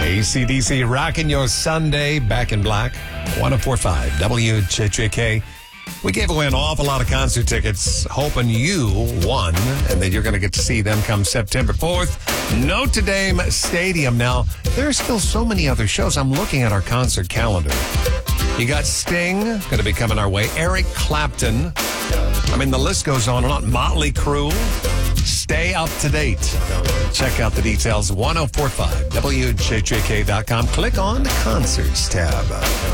AC/DC rocking your Sunday back in black. 104.5 WJJK. We gave away an awful lot of concert tickets, hoping you won, and that you're going to get to see them come September 4th. Notre Dame Stadium. Now, there are still so many other shows. I'm looking at our concert calendar. You got Sting, going to be coming our way. Eric Clapton. I mean, the list goes on and on. Motley Crue. Stay up to date. Check out the details. 1045 WJJK.com. Click on the Concerts tab.